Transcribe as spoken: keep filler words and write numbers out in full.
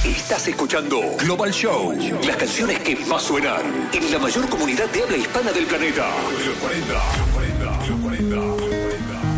Estás escuchando Global Show, las canciones que más suenan en la mayor comunidad de habla hispana del planeta. Los cuarenta, los cuarenta, los cuarenta.